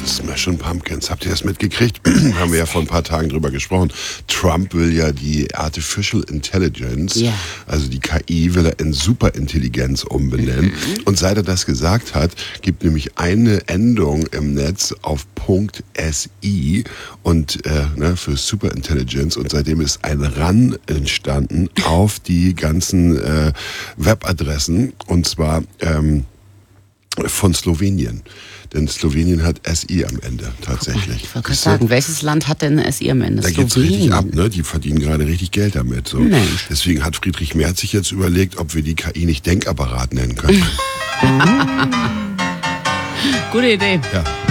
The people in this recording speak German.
Smashing Pumpkins. Habt ihr das mitgekriegt? Haben wir ja vor ein paar Tagen drüber gesprochen. Trump will ja die Artificial Intelligence, also die KI, will er in Superintelligenz umbenennen. Und seit er das gesagt hat, gibt nämlich eine Endung im Netz auf .si und für Superintelligence, und seitdem ist ein Run entstanden auf die ganzen Webadressen, und zwar von Slowenien. Denn Slowenien hat SI am Ende tatsächlich. Ich wollte gerade sagen, welches Land hat denn SI am Ende? Da geht's richtig ab, ne? Die verdienen gerade richtig Geld damit. So. Mensch. Deswegen hat Friedrich Merz sich jetzt überlegt, ob wir die KI nicht Denkapparat nennen können. Gute Idee. Ja.